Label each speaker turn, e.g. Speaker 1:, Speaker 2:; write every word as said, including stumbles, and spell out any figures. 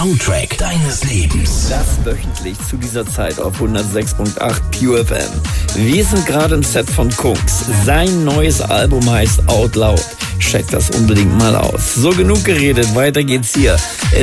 Speaker 1: Soundtrack deines Lebens.
Speaker 2: Das wöchentlich zu dieser Zeit auf hundertsechs Komma acht Pure F M. Wir sind gerade im Set von Kungs. Sein neues Album heißt Out Loud. Checkt das unbedingt mal aus. So, genug geredet, weiter geht's hier.